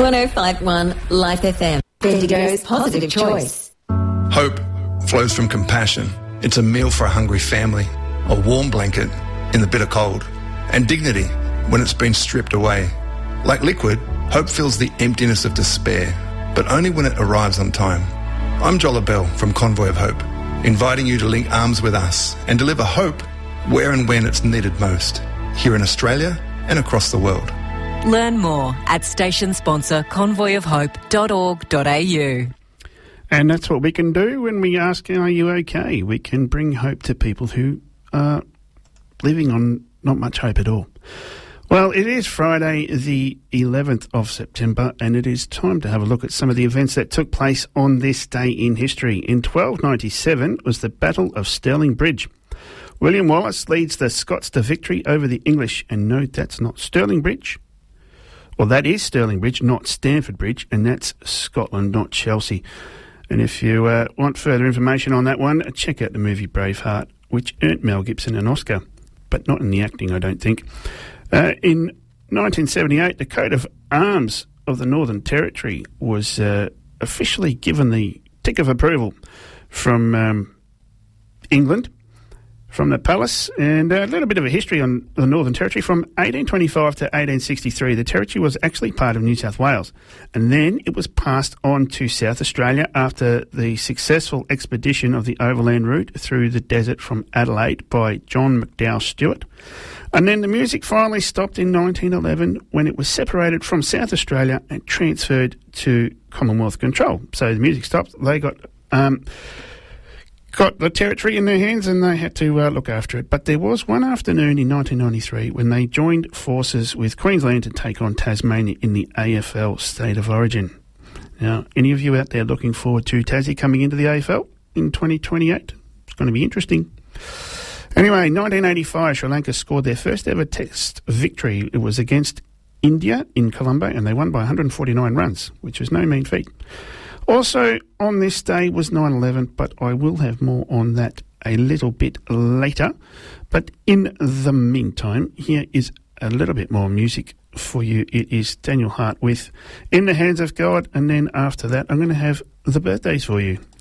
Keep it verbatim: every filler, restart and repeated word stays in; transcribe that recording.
one oh five point one Life F M. Bendigo's positive choice. Hope flows from compassion. It's a meal for a hungry family, a warm blanket in the bitter cold, and dignity when it's been stripped away. Like liquid, hope fills the emptiness of despair, but only when it arrives on time. I'm Jola Bell from Convoy of Hope, inviting you to link arms with us and deliver hope where and when it's needed most, here in Australia and across the world. Learn more at station sponsor convoy of hope dot org dot a u. And that's what we can do when we ask, are you okay? We can bring hope to people who are living on not much hope at all. Well, it is Friday the eleventh of September, and it is time to have a look at some of the events that took place on this day in history. In twelve ninety-seven was the Battle of Stirling Bridge. William Wallace leads the Scots to victory over the English, and no, that's not Stirling Bridge. Well, that is Stirling Bridge, not Stamford Bridge, and that's Scotland, not Chelsea. And if you uh, want further information on that one, check out the movie Braveheart, which earned Mel Gibson an Oscar, but not in the acting, I don't think. Uh, in nineteen seventy-eight, the coat of arms of the Northern Territory was uh, officially given the tick of approval from um, England, from the palace. And a little bit of a history on the Northern Territory. From eighteen twenty-five to eighteen sixty-three, the territory was actually part of New South Wales, and then it was passed on to South Australia after the successful expedition of the overland route through the desert from Adelaide by John McDowell Stewart. And then the music finally stopped in nineteen eleven when it was separated from South Australia and transferred to Commonwealth control. So the music stopped. They got um, got the territory in their hands and they had to uh, look after it. But there was one afternoon in nineteen ninety-three when they joined forces with Queensland to take on Tasmania in the A F L State of Origin. Now, any of you out there looking forward to Tassie coming into the A F L in twenty twenty-eight? It's going to be interesting. Anyway, nineteen eighty-five, Sri Lanka scored their first ever Test victory. It was against India in Colombo, and they won by one hundred forty-nine runs, which was no mean feat. Also on this day was nine eleven, but I will have more on that a little bit later. But in the meantime, here is a little bit more music for you. It is Daniel Hart with In the Hands of God, and then after that I'm going to have the birthdays for you.